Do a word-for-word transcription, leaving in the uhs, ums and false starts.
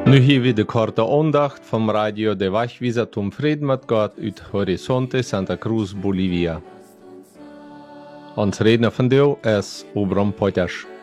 Nu hier weer de korte aandacht van Radio de Wachwieser Tom Fried met God uit Horizonte Santa Cruz, Bolivia. Ons redner vandaag is Obram Potash.